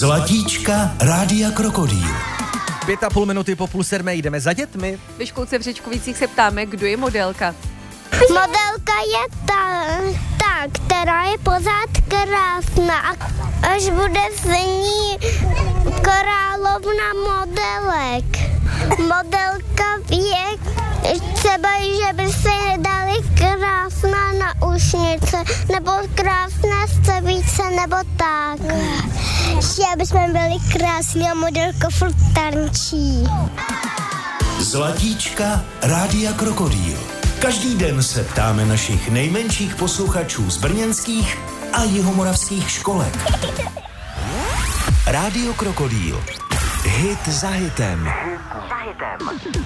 Zlatíčka Rádia Krokodýl. 5,5 minuty po 6:30 jdeme za dětmi. Ve školce v Řečkovicích se ptáme, kdo je modelka. Modelka je ta, která je pořád krásná. Až bude v ní královna modelek. Modelka je třeba, že by se dali krásná náušnice, nebo krásné stevice, nebo tak. Že aby jsme byli krásní a modelka furt tančí. Zlatíčka Rádia Krokodýl. Každý den se ptáme našich nejmenších posluchačů z brněnských a jihomoravských školek. Rádio Krokodýl. Hit za hitem.